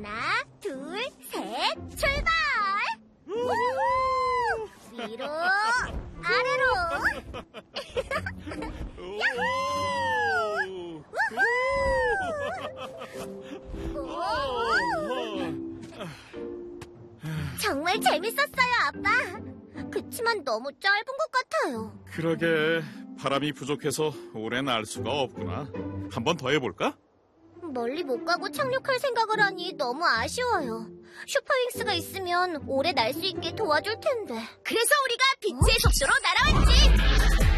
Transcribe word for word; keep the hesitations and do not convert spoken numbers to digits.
하나, 둘, 셋, 출발! 우후! 위로, 아래로! 야호! 우후! 정말 재밌었어요, 아빠. 그치만 너무 짧은 것 같아요. 그러게, 바람이 부족해서 오래 날 수가 없구나. 한 번 더 해볼까? 멀리 못 가고 착륙할 생각을 하니 너무 아쉬워요. 슈퍼윙스가 있으면 오래 날 수 있게 도와줄 텐데. 그래서 우리가 빛의 속도로 날아왔지.